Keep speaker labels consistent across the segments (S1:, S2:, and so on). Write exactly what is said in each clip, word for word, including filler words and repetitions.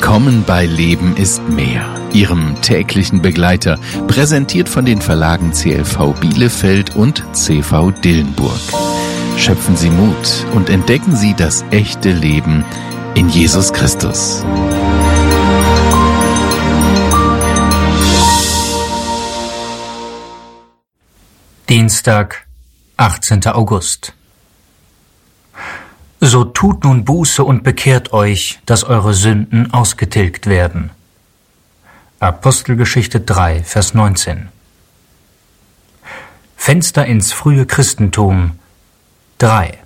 S1: Willkommen bei Leben ist mehr, Ihrem täglichen Begleiter, präsentiert von den Verlagen C L V Bielefeld und C V Dillenburg. Schöpfen Sie Mut und entdecken Sie das echte Leben in Jesus Christus.
S2: Dienstag, achtzehnter August. So tut nun Buße und bekehrt euch, dass eure Sünden ausgetilgt werden. Apostelgeschichte drei, Vers neunzehn. Fenster ins frühe Christentum drei.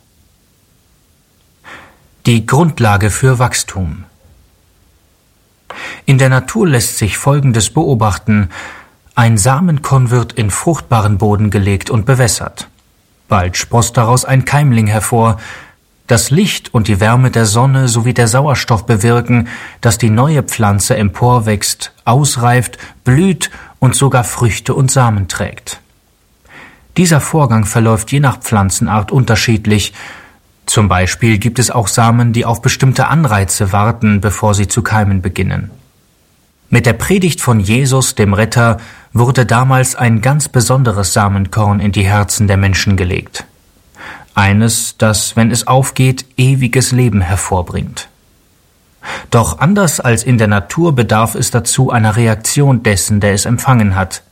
S2: Die Grundlage für Wachstum. In der Natur lässt sich Folgendes beobachten: Ein Samenkorn wird in fruchtbaren Boden gelegt und bewässert. Bald sproßt daraus ein Keimling hervor. Das Licht und die Wärme der Sonne sowie der Sauerstoff bewirken, dass die neue Pflanze emporwächst, ausreift, blüht und sogar Früchte und Samen trägt. Dieser Vorgang verläuft je nach Pflanzenart unterschiedlich. Zum Beispiel gibt es auch Samen, die auf bestimmte Anreize warten, bevor sie zu keimen beginnen. Mit der Predigt von Jesus, dem Retter, wurde damals ein ganz besonderes Samenkorn in die Herzen der Menschen gelegt. Eines, das, wenn es aufgeht, ewiges Leben hervorbringt. Doch anders als in der Natur bedarf es dazu einer Reaktion dessen, der es empfangen hat.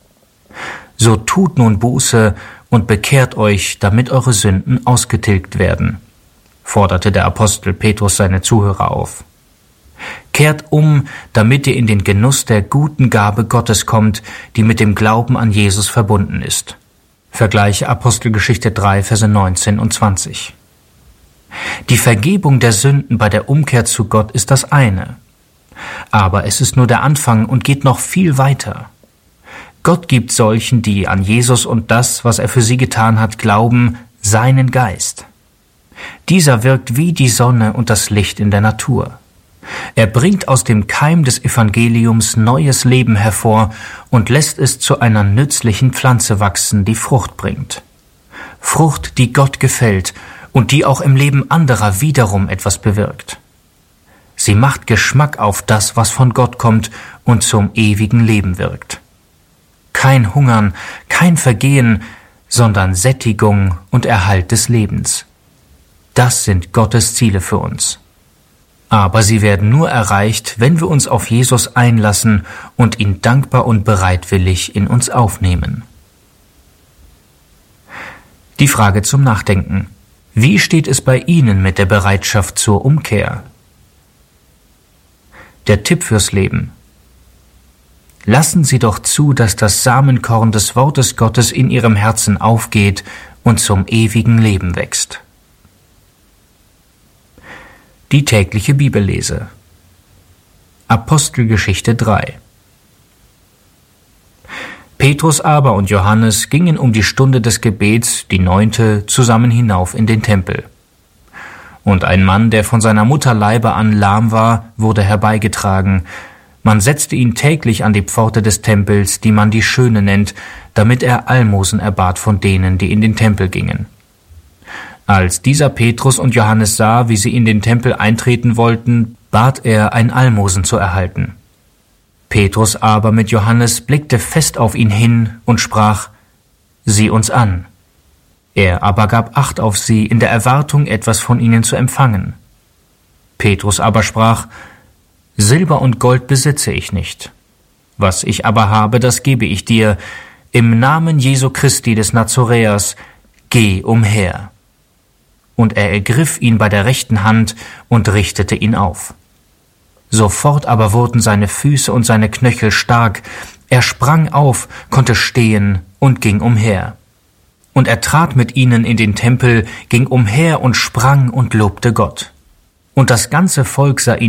S2: So tut nun Buße und bekehrt euch, damit eure Sünden ausgetilgt werden, forderte der Apostel Petrus seine Zuhörer auf. Kehrt um, damit ihr in den Genuss der guten Gabe Gottes kommt, die mit dem Glauben an Jesus verbunden ist. Vergleiche Apostelgeschichte drei, Verse neunzehn und zwanzig. Die Vergebung der Sünden bei der Umkehr zu Gott ist das eine. Aber es ist nur der Anfang und geht noch viel weiter. Gott gibt solchen, die an Jesus und das, was er für sie getan hat, glauben, seinen Geist. Dieser wirkt wie die Sonne und das Licht in der Natur. Er bringt aus dem Keim des Evangeliums neues Leben hervor und lässt es zu einer nützlichen Pflanze wachsen, die Frucht bringt. Frucht, die Gott gefällt und die auch im Leben anderer wiederum etwas bewirkt. Sie macht Geschmack auf das, was von Gott kommt und zum ewigen Leben wirkt. Kein Hungern, kein Vergehen, sondern Sättigung und Erhalt des Lebens. Das sind Gottes Ziele für uns. Aber sie werden nur erreicht, wenn wir uns auf Jesus einlassen und ihn dankbar und bereitwillig in uns aufnehmen. Die Frage zum Nachdenken: Wie steht es bei Ihnen mit der Bereitschaft zur Umkehr? Der Tipp fürs Leben: Lassen Sie doch zu, dass das Samenkorn des Wortes Gottes in Ihrem Herzen aufgeht und zum ewigen Leben wächst. Die tägliche Bibellese. Apostelgeschichte drei. Petrus aber und Johannes gingen um die Stunde des Gebets, die neunte, zusammen hinauf in den Tempel. Und ein Mann, der von seiner Mutterleibe an lahm war, wurde herbeigetragen. Man setzte ihn täglich an die Pforte des Tempels, die man die Schöne nennt, damit er Almosen erbat von denen, die in den Tempel gingen. Als dieser Petrus und Johannes sah, wie sie in den Tempel eintreten wollten, bat er, ein Almosen zu erhalten. Petrus aber mit Johannes blickte fest auf ihn hin und sprach: Sieh uns an. Er aber gab Acht auf sie, in der Erwartung, etwas von ihnen zu empfangen. Petrus aber sprach: Silber und Gold besitze ich nicht. Was ich aber habe, das gebe ich dir. Im Namen Jesu Christi des Nazoräers, geh umher. Und er ergriff ihn bei der rechten Hand und richtete ihn auf. Sofort aber wurden seine Füße und seine Knöchel stark. Er sprang auf, konnte stehen und ging umher. Und er trat mit ihnen in den Tempel, ging umher und sprang und lobte Gott. Und das ganze Volk sah ihn